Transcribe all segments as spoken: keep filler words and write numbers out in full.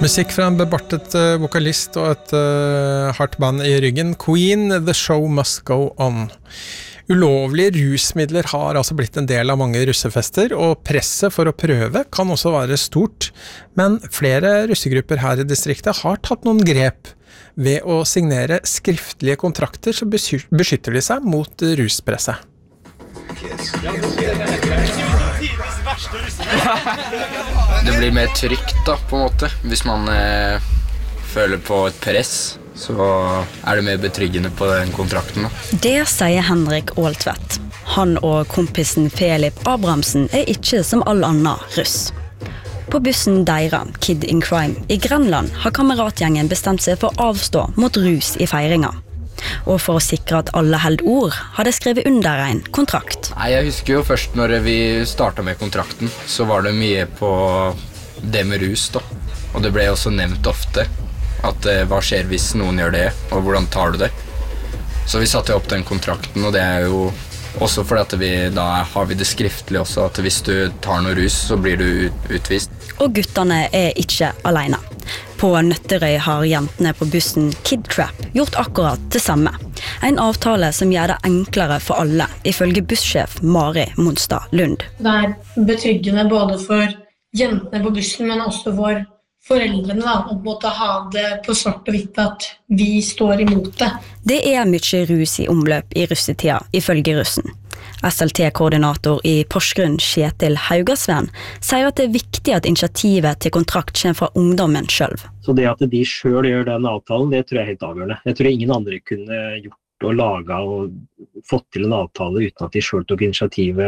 Musikk fra en bebartet uh, vokalist og et uh, hardt band i ryggen. Queen, The Show Must Go On. Ulovlige rusmidler har altså blitt en del av mange russefester, og presset for å prøve kan også være stort. Men flere russegrupper her i distriktet har tatt noen grep. Ved å signere skriftlige kontrakter så beskytter de seg mot ruspresset. Det blir mer trygt da, på en måte. Hvis man eh, føler på et press, så er det mer betryggende på den kontrakten da. Det sier Henrik Aaltvedt. Han og kompisen Filip Abrahamsen er ikke som all annen russ. På bussen Deira, Kid in Crime, i Grenland har kameratgjengen bestemt seg for å avstå mot rus i feiringa. Og for å sikre at alle held ord, har de skrevet under en kontrakt. Nei, jeg husker jo først når vi startet med kontrakten, så var det mye på det med rus da. Og det ble også nevnt ofte at eh, hva skjer hvis noen gjør det, og hvordan tar du det. Så vi satte opp den kontrakten, og det er jo også fordi at vi, da har vi det skriftlig også, at hvis du tar noe rus, så blir du ut, utvist. Og guttene er ikke alene. På Nøtterøy har jentene på bussen Kid Trap gjort akkurat det samme. En avtale som gjør det enklere for alle, ifølge bussjef Mari Monstad Lund. Det er betryggende både for jentene på bussen, men også for foreldrene da, å måtte ha det på svart og hvitt at vi står imot det. Det er mye rus i omløp i russetida, ifølge russen. S L T-koordinator i Porsgrunn, Kjetil Haugasven, sier at det er viktig at initiativet til kontrakt kommer fra ungdommen selv. Så det at de selv gjør den avtalen, det tror jeg er helt avgjørende. Jeg tror ingen andre kunne gjort og laget og fått til en avtale uten at de selv tok initiativet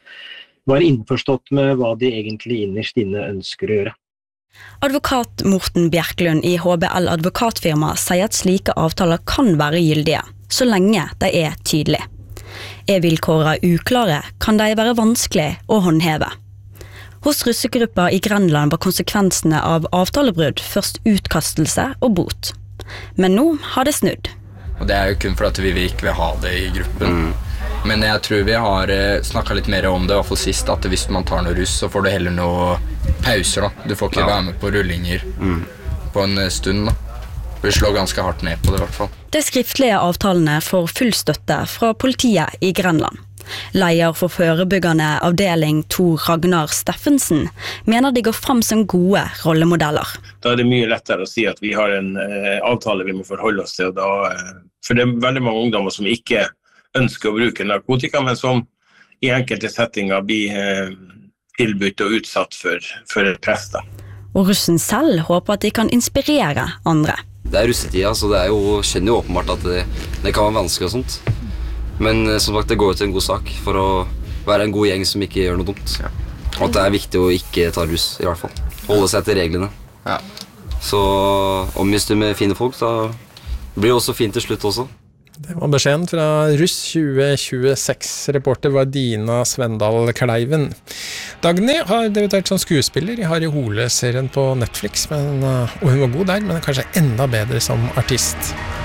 og var innforstått med hva de egentlig innerst inne ønsker å gjøre. Advokat Morten Bjerklund i H B L advokatfirma sier at slike avtaler kan være gyldige, så lenge de er tydelige. Er vilkårene uklare, kan de være vanskelig å håndheve. Hos russegrupper i Grenland var konsekvensene av avtalebrudd først utkastelse og bot. Men nå har det snudd. Og det er jo kun fordi vi ikke vil ha det i gruppen. Mm. Men jeg tror vi har snakket litt mer om det, i hvert fall sist, at hvis man tar noe russ, så får du heller noe pauser da. Du får ikke ja. være med på rullinger mm. på en stund da. Vi slår ganske hardt ned på det i hvert fall. De skriftlige avtalene får full støtte fra politiet i Grenland. Leier for forebyggende avdeling Tor Ragnar Steffensen mener de går frem som gode rollemodeller. Da er det mye lettere å si at vi har en eh, avtale vi må forholde oss til. Da, eh, for det er veldig mange ungdommer som ikke ønsker å bruke narkotika, men som i enkelte settinger blir eh, tilbudt og utsatt for, for press. Da. Og russen selv håper at de kan inspirere andre. Det er russetida, så det er jo, skjønner jo åpenbart at det, det kan være vanskelig og sånt. Men som sagt, det går jo til en god sak for å være en god gjeng som ikke gjør noe dumt. Ja. Og at det er viktig å ikke ta rus, i hvert fall. Holde seg til reglene. Ja. Så omgis du med fine folk, da blir det også fint til slutt også. Det var beskjeden fra Russ tjue tjueseks. Reporter var Dina Svendal Kleiven. Dagny har debutert som skuespiller i Harry Hole-serien på Netflix, men, og hun var god der, men kanskje enda bedre som artist.